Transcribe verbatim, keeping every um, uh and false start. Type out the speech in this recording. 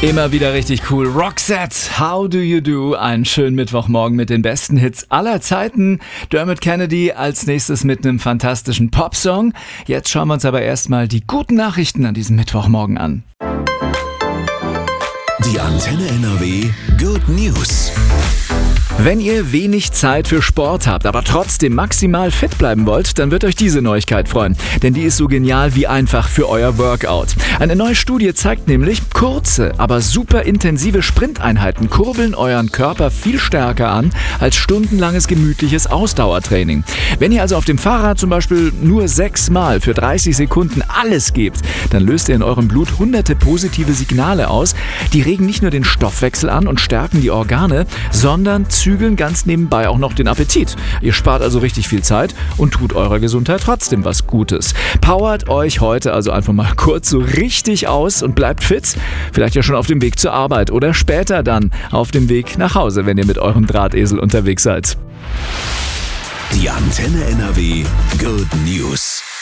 Immer wieder richtig cool. Roxette, How Do You Do? Einen schönen Mittwochmorgen mit den besten Hits aller Zeiten. Dermot Kennedy als nächstes mit einem fantastischen Popsong. Jetzt schauen wir uns aber erstmal die guten Nachrichten an diesem Mittwochmorgen an. Die Antenne N R W Good News. Wenn ihr wenig Zeit für Sport habt, aber trotzdem maximal fit bleiben wollt, dann wird euch diese Neuigkeit freuen. Denn die ist so genial wie einfach für euer Workout. Eine neue Studie zeigt nämlich, kurze, aber super intensive Sprinteinheiten kurbeln euren Körper viel stärker an als stundenlanges gemütliches Ausdauertraining. Wenn ihr also auf dem Fahrrad zum Beispiel nur sechsmal für dreißig Sekunden alles gebt, dann löst ihr in eurem Blut hunderte positive Signale aus. Die regen nicht nur den Stoffwechsel an und stärken die Organe, sondern zügeln ganz nebenbei auch noch den Appetit. Ihr spart also richtig viel Zeit und tut eurer Gesundheit trotzdem was Gutes. Powert euch heute also einfach mal kurz so richtig aus und bleibt fit. Vielleicht ja schon auf dem Weg zur Arbeit oder später dann auf dem Weg nach Hause, wenn ihr mit eurem Drahtesel unterwegs seid. Die Antenne N R W Good News.